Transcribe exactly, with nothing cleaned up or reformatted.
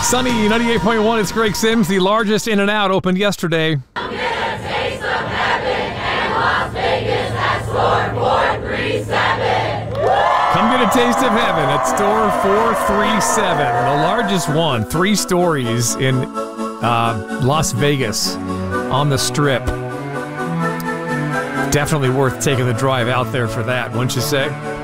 Sunny ninety-eight point one, it's Greg Sims. The largest In-N-Out opened yesterday. Come get a taste of heaven and Las Vegas at store four three seven. Come get a taste of heaven at store four three seven. The largest one, three stories in uh, Las Vegas on the Strip. Definitely worth taking the drive out there for that, wouldn't you say?